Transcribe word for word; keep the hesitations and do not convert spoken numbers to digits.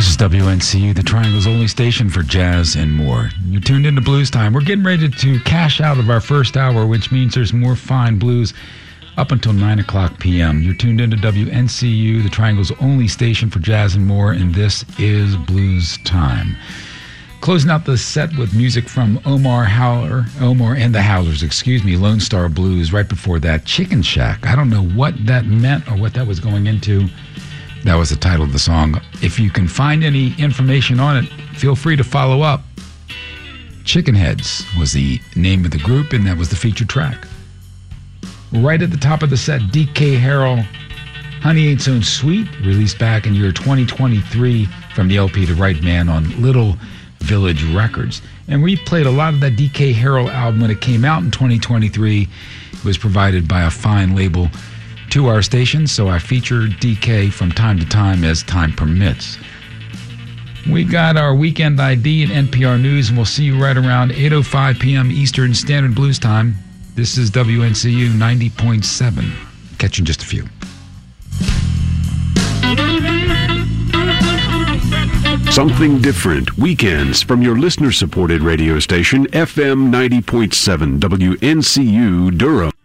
This is W N C U, the Triangle's only station for jazz and more. You're tuned into Blues Time. We're getting ready to cash out of our first hour, which means there's more fine blues up until nine o'clock p.m. You're tuned into W N C U, the Triangle's only station for jazz and more, and this is Blues Time. Closing out the set with music from Omar Howler, Omar and the Howlers, excuse me, Lone Star Blues. Right before that, Chicken Shack. I don't know what that meant or what that was going into. That was the title of the song. If you can find any information on it, feel free to follow up. Chicken Heads was the name of the group, and that was the featured track. Right at the top of the set, D K Harrell, Honey Ain't So Sweet, released back in year twenty twenty-three from the L P The Right Man on Little Village Records. And we played a lot of that D K Harrell album when it came out in twenty twenty-three. It was provided by a fine label to our station, so I feature D K from time to time as time permits. We got our weekend I D at N P R News, and we'll see you right around eight oh five p.m. Eastern Standard Blues Time. This is W N C U ninety point seven. Catch you in just a few. Something different. Weekends from your listener-supported radio station, F M ninety point seven W N C U Durham.